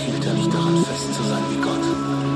hielt er mich daran fest zu sein wie Gott.